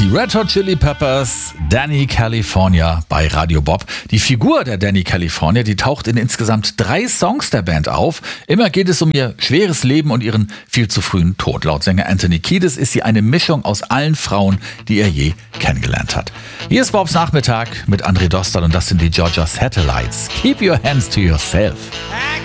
Die Red Hot Chili Peppers, Danny California bei Radio Bob. Die Figur der Danny California, die taucht in insgesamt 3 Songs der Band auf. Immer geht es um ihr schweres Leben und ihren viel zu frühen Tod. Laut Sänger Anthony Kiedis ist sie eine Mischung aus allen Frauen, die er je kennengelernt hat. Hier ist Bobs Nachmittag mit André Dostal und das sind die Georgia Satellites. Keep your hands to yourself.